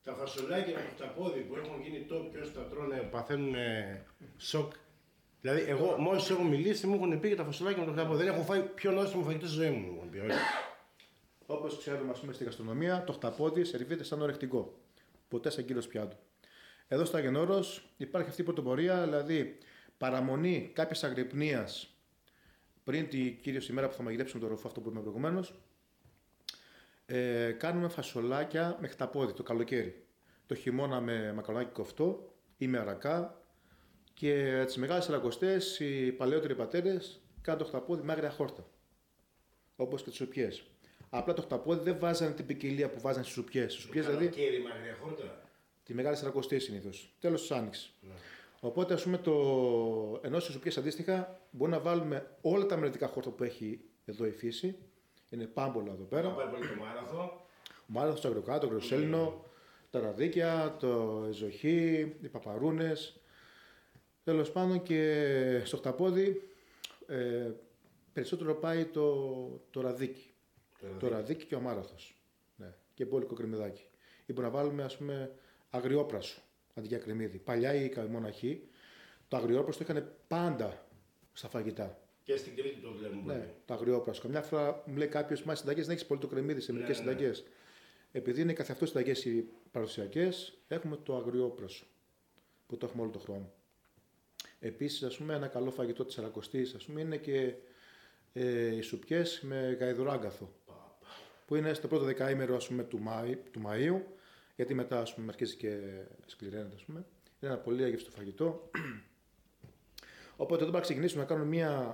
Τα φασολάκια με το χταπόδι που έχουν γίνει top και όσοι τα τρώνε παθαίνουν σοκ. Δηλαδή, εγώ μόλις έχω μιλήσει μου έχουν πει και τα φασολάκια με το χταπόδι. Δεν έχω φάει πιο νόστιμο φαγητό στη ζωή μου. Όπως ξέρουμε, ας πούμε, στη γαστρονομία, το χταπόδι σερβίρεται σαν ορεκτικό. Ποτέ σαν κύριος πιάτου. Εδώ στο Αγενώρος υπάρχει αυτή η πρωτοπορία, δηλαδή παραμονή κάποιας αγρυπνίας πριν τη κυρίως ημέρα που θα μαγειρέψουμε το ροφό, αυτό που είπαμε προηγουμένως. Κάνουμε φασολάκια με χταπόδι το καλοκαίρι. Το χειμώνα με μακαρονάκι κοφτό ή με αρακά. Και τις μεγάλες σαρακοστές οι παλαιότεροι πατέρες κάνουν το χταπόδι με άγρια χόρτα. Όπως και τις σουπιές. Απλά το χταπόδι δεν βάζανε την ποικιλία που βάζανε στις σουπιές. Το καλοκαίρι με άγρια χόρτα. Τη μεγάλη σαρακοστή συνήθως. Τέλος της άνοιξης. Ναι. Οπότε, ας πούμε, ενώ στις σουπιές αντίστοιχα μπορούμε να βάλουμε όλα τα μελετικά χόρτα που έχει εδώ η φύση. Είναι πάμπολα εδώ πέρα. Θα πάει πολύ το μάραθο. Ο μάραθος, το αγριοκάτω, το αγριοσέλινο, τα ραδίκια, το εζοχή, οι παπαρούνες. Τέλος πάντων και στο χταπόδι περισσότερο πάει το ραδίκι. Το ραδίκι και ο μάραθος. Ναι. Και μπόλικο κρεμμυδάκι. Ή μπορούμε να βάλουμε, ας πούμε, αγριόπρασο αντί για κρεμμύδι. Παλιά οι καημοναχοί το αγριόπρασο το είχαν πάντα στα φαγητά. Και στην Κρήτη το βλέπουμε. Ναι, το αγριόπρασο. Καμιά φορά μου λέει κάποιος: μα συνταγές δεν έχει πολύ το κρεμμύδι σε μερικές συνταγές. Επειδή είναι καθ' αυτό συνταγές οι παραδοσιακές, έχουμε το αγριόπρασο που το έχουμε όλο τον χρόνο. Επίσης, ας πούμε, ένα καλό φαγητό της Σαρακοστής, ας πούμε, είναι και οι σουπιές με γαϊδουράγκαθο. Που είναι στο πρώτο δεκαήμερο, ας πούμε, του Μαΐου, γιατί μετά, ας πούμε, αρχίζει και σκληραίνεται, ας πούμε. Είναι ένα πολύ αγευστό φαγητό. Οπότε εδώ θα ξεκινήσουμε να κάνουμε μια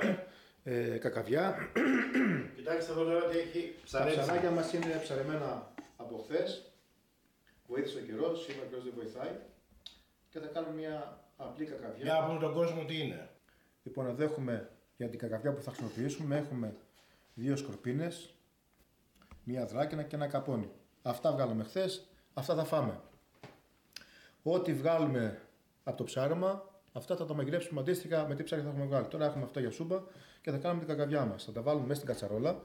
κακαβιά. Κοιτάξτε εδώ τώρα τι έχει ψαρέψει. Τα ψαράκια μας είναι ψαρεμένα από χθες. Βοήθησε ο καιρός, σήμερα ο καιρός δεν βοηθάει. Και θα κάνουμε μια απλή κακαβιά. Για να πούμε τον κόσμο τι είναι. Λοιπόν, εδώ έχουμε για την κακαβιά που θα χρησιμοποιήσουμε, έχουμε 2 σκορπίνες, μία δράκινα και ένα καπόνι. Αυτά βγάλαμε χθες, αυτά θα φάμε. Ό,τι βγάλουμε από το ψάρεμα, αυτά θα τα μαγειρέψουμε αντίστοιχα με τι ψάρι θα έχουμε βγάλει. Τώρα έχουμε αυτά για σούπα και θα κάνουμε την κακαβιά μας. Θα τα βάλουμε μέσα στην κατσαρόλα.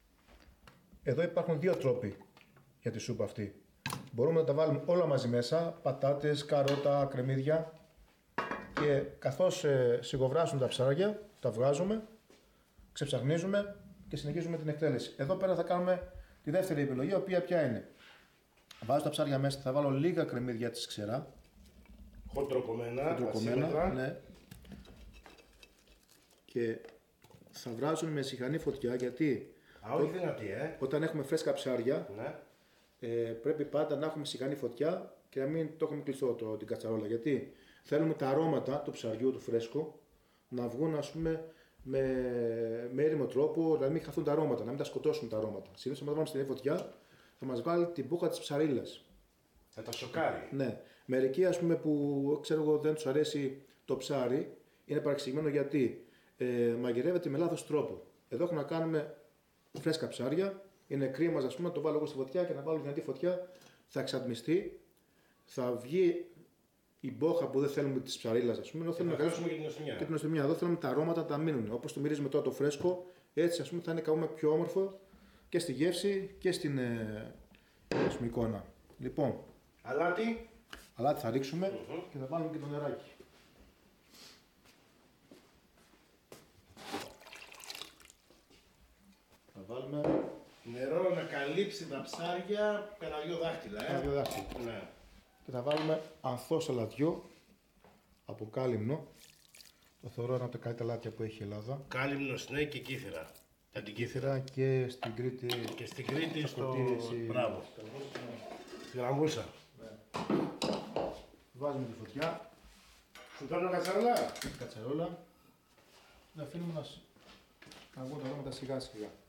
Εδώ υπάρχουν 2 τρόποι για τη σούπα αυτή. Μπορούμε να τα βάλουμε όλα μαζί μέσα, πατάτες, καρότα, κρεμμύδια. Και καθώς σιγοβράσουν τα ψάρια, τα βγάζουμε, ξεψαχνίζουμε και συνεχίζουμε την εκτέλεση. Εδώ πέρα θα κάνουμε τη δεύτερη επιλογή, η οποία ποια είναι. Βάζω τα ψάρια μέσα, θα βάλω λίγα κρεμμύδια της ξερά. Χοντροκομμένα, ναι. Και θα βράζουν με σιχανή φωτιά, γιατί όχι δυνατή, όταν έχουμε φρέσκα ψάρια, ναι. Πρέπει πάντα να έχουμε σιχανή φωτιά και να μην το έχουμε κλειστό την κατσαρόλα. Γιατί θέλουμε τα αρώματα του ψαριού, του φρέσκου, να βγουν, ας πούμε, με έρημο τρόπο, να μην χαθούν τα αρώματα, να μην τα σκοτώσουν τα αρώματα. Συνήθως, όταν βάλουμε στην φωτιά, θα μας βγάλει την μπούχα της ψαρίλας. Θα τα σοκάρει. Ναι. Μερικοί, ας πούμε, που ξέρω εγώ δεν τους αρέσει το ψάρι, είναι παρεξηγημένο γιατί μαγειρεύεται με λάθος τρόπο. Εδώ έχουμε να κάνουμε φρέσκα ψάρια. Είναι κρίμα, ας πούμε, να το βάλω εγώ στη φωτιά και να βάλω δυνατή φωτιά, θα εξατμιστεί, θα βγει η μπόχα που δεν θέλουμε τη ψαρίλα, ας πούμε. Θα χάσουμε και την νοστιμιά. Εδώ θέλουμε τα αρώματα να τα μείνουν. Όπως το μυρίζουμε τώρα το φρέσκο, έτσι, ας πούμε, θα είναι ακόμα πιο όμορφο και στη γεύση και στην εικόνα. Λοιπόν, αλάτι θα ρίξουμε και θα βάλουμε και το νεράκι. Θα βάλουμε νερό να καλύψει τα ψάρια πέρα 2 δάχτυλα. Ναι. Και θα βάλουμε ανθό σαλατιό από κάλυμνο. Το θεωρώ ένα από τα καλύτερα αλάτια που έχει η Ελλάδα. Κάλυμνο, ναι, και κύθυρα. Την κύθυρα και στην Κρήτη. Και στην Κρήτη στο μπράβο. Στη Γραμμούσα. Ναι. Βάζουμε τη φωτιά. Σου παίρνω κατσαρόλα. Να αφήνουμε να βγουν τα αρώματα σιγά σιγά.